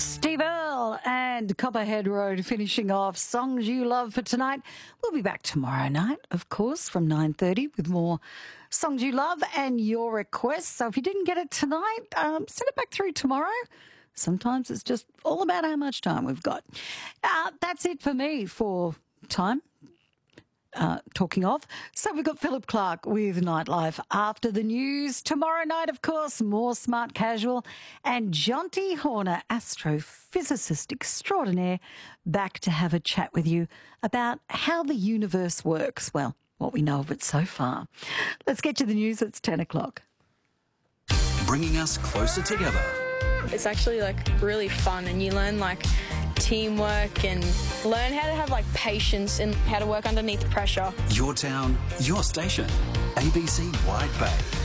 Steve Earle and Copperhead Road finishing off Songs You Love for tonight. We'll be back tomorrow night, of course, from 9:30 with more Songs You Love and your requests. So if you didn't get it tonight, send it back through tomorrow. Sometimes it's just all about how much time we've got. That's it for me for time. Talking of. So we've got Philip Clark with Nightlife after the news. Tomorrow night, of course, more Smart Casual and Jonty Horner, astrophysicist extraordinaire, back to have a chat with you about how the universe works. Well, what we know of it so far. Let's get to the news. It's 10 o'clock. Bringing us closer together. It's actually really fun, and you learn teamwork and learn how to have patience and how to work underneath pressure. Your town, your station. ABC Wide Bay.